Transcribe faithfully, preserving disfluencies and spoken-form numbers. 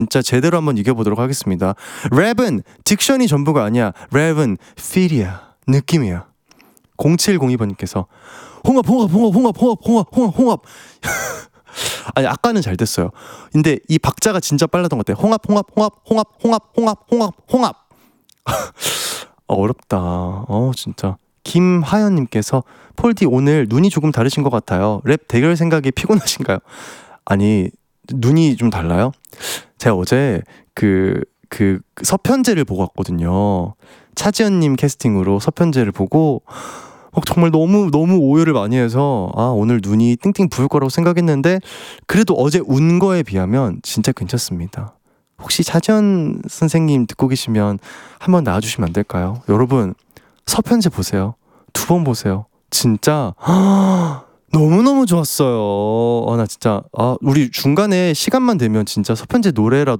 진짜 제대로 한번 이겨보도록 하겠습니다. 랩은 딕션이 전부가 아니야. 랩은 필이야. 느낌이야. 공칠공이 번님께서 홍합 홍합 홍합 홍합 홍합 홍합 홍합 홍합 아니 아까는 잘 됐어요. 근데 이 박자가 진짜 빨랐던 것 같아요. 홍합 홍합 홍합 홍합 홍합 홍합 홍합 홍합 어렵다. 어 진짜. 김하연님께서 폴디 오늘 눈이 조금 다르신 것 같아요. 랩 대결 생각이 피곤하신가요? 아니 눈이 좀 달라요? 제가 어제 그, 그 서편제를 보고 왔거든요. 차지연님 캐스팅으로 서편제를 보고 어, 정말 너무 너무 오해를 많이 해서 아 오늘 눈이 띵띵 부을 거라고 생각했는데 그래도 어제 운 거에 비하면 진짜 괜찮습니다. 혹시 차지연 선생님 듣고 계시면 한번 나와주시면 안 될까요? 여러분 서편제 보세요. 두 번 보세요. 진짜 너무너무 좋았어요. 아, 나 진짜 아 우리 중간에 시간만 되면 진짜 서편제 노래라도